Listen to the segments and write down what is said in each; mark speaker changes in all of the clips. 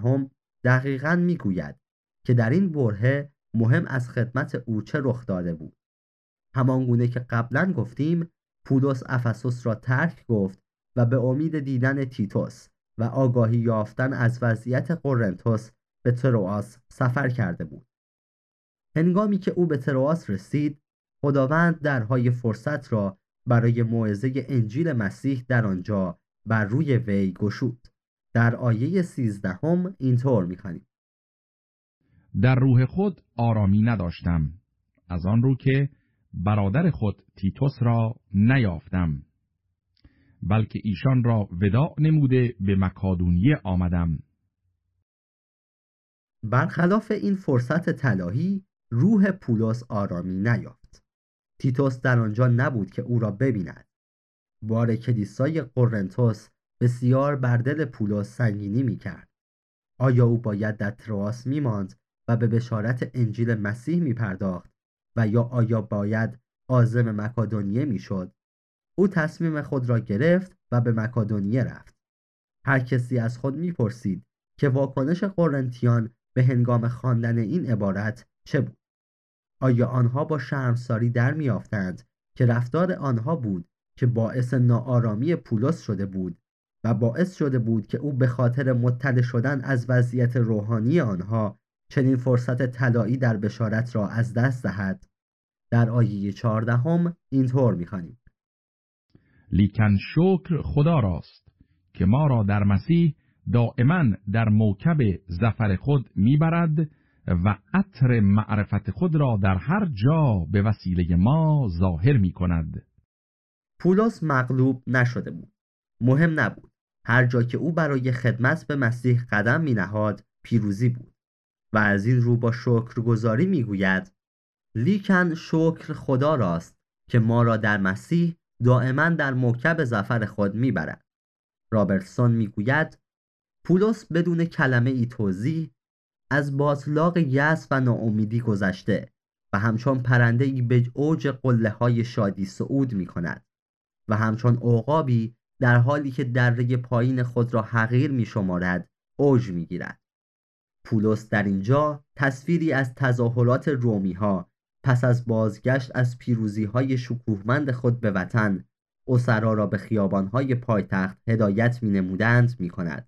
Speaker 1: 13 دقیقاً میگوید که در این برهه مهم از خدمت او چه رخ داده بود. همان گونه که قبلاً گفتیم، پولس افسوس را ترک گفت و به امید دیدن تیتوس و آگاهی یافتن از وضعیت قرنتس به تروآس سفر کرده بود. هنگامی که او به تروآس رسید، خداوند درهای فرصت را برای موعظه انجیل مسیح در آنجا بر روی وی گشود. در آیه 13 اینطور می‌خوانیم:
Speaker 2: در روح خود آرامی نداشتم، از آن رو که برادر خود تیتوس را نیافتم، بلکه ایشان را وداع نموده به مکادونیه آمدم.
Speaker 1: برخلاف این فرصت طلایی، روح پولس آرامی نیافت. تیتوس در آنجا نبود که او را ببیند. بار کلیسای قرنتس بسیار بر دل پولس سنگینی می‌کرد. آیا او باید در تروآس می‌ماند و به بشارت انجیل مسیح می‌پرداخت و یا آیا باید عازم مکادونیه می‌شد؟ او تصمیم خود را گرفت و به مکادونیه رفت. هر کسی از خود می‌پرسید که واکنش قرنتیان به هنگام خواندن این عبارت چه بود؟ آیا آنها با شرمساری در می‌یافتند که رفتار آنها بود که باعث ناآرامی پولس شده بود و باعث شده بود که او به خاطر مطلع شدن از وضعیت روحانی آنها چنین فرصت طلایی در بشارت را از دست دهد؟ در آیه 14 اینطور می‌خوانیم:
Speaker 2: لیکن شکر خدا راست که ما را در مسیح دائما در موکب ظفر خود میبرد و عطر معرفت خود را در هر جا به وسیله ما ظاهر می کند.
Speaker 1: پولس مغلوب نشده بود. مهم نبود. هر جا که او برای خدمت به مسیح قدم می نهاد پیروزی بود و از این رو با شکرگزاری می گوید: لیکن شکر خدا راست که ما را در مسیح دائما در موکب ظفر خود می برد. رابرتسون می گوید پولس بدون کلمه ای توضیح از باطلاق یأس و ناامیدی گذشته و همچون پرنده ای به اوج قله های شادی صعود می کند و همچون عقابی در حالی که دره پایین خود را حقیر می شمارد اوج می گیرد. پولس در اینجا تصویری از تظاهرات رومی ها پس از بازگشت از پیروزی های شکوهمند خود به وطن اسرا را به خیابان های پایتخت هدایت می نمودند می کند.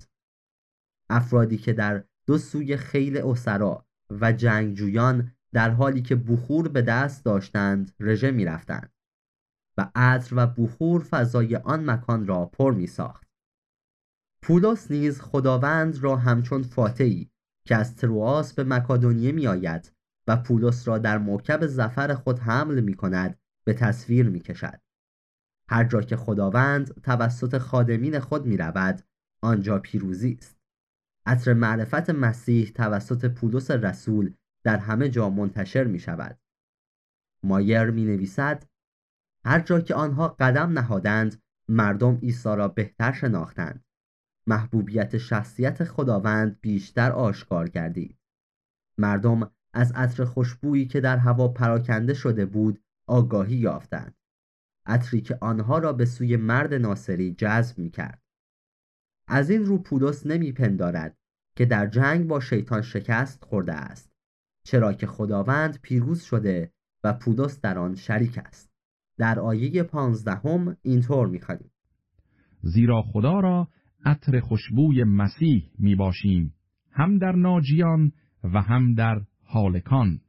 Speaker 1: افرادی که در دو سوی خیل اسرا و جنگجویان در حالی که بخور به دست داشتند رژه می رفتند و عطر و بخور فضای آن مکان را پر می ساخت. پولس نیز خداوند را همچون فاتحی که از تروآس به مکادونیه می آید و پولس را در موکب ظفر خود حمل می کند به تصویر می کشد. هر جا که خداوند توسط خادمین خود می رود آنجا پیروزی است. عطر معرفت مسیح توسط پولس رسول در همه جا منتشر می شود. مایر می نویسد هر جا که آنها قدم نهادند مردم عیسی را بهتر شناختند. محبوبیت شخصیت خداوند بیشتر آشکار گردید. مردم از عطر خوشبویی که در هوا پراکنده شده بود آگاهی یافتند. عطری که آنها را به سوی مرد ناصری جذب می کرد. از این رو پولس نمی پندارد که در جنگ با شیطان شکست خورده است، چرا که خداوند پیروز شده و پولس در آن شریک است. در آیه 15 اینطور می خوانیم:
Speaker 2: زیرا خدا را عطر خوشبوی مسیح می باشیم، هم در ناجیان و هم در هالکان.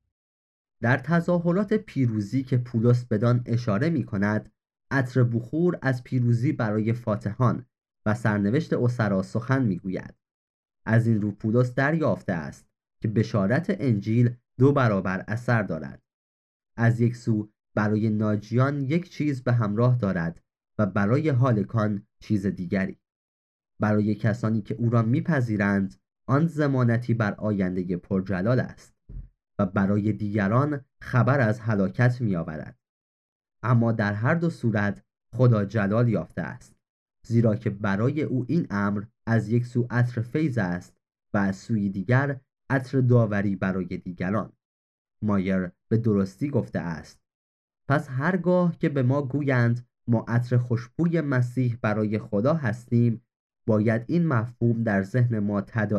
Speaker 1: در تظاهرات پیروزی که پولس بدان اشاره می کند، عطر بخور از پیروزی برای فاتحان و سرنوشت اسرا سخن می گوید. از این رو پولس دریافته است که بشارت انجیل 2 برابر اثر دارد. از یک سو برای ناجیان یک چیز به همراه دارد و برای هالکان چیز دیگری. برای کسانی که او را میپذیرند آن ضمانتی بر آینده پرجلال است و برای دیگران خبر از هلاکت میآورد. اما در هر دو صورت خدا جلال یافته است، زیرا که برای او این امر از یک سو عطر فیض است و از سوی دیگر عطر داوری برای دیگران. مایر به درستی گفته است: پس هرگاه که به ما گویند ما عطر خوشبوی مسیح برای خدا هستیم، باید این مفهوم در ذهن ما تداعی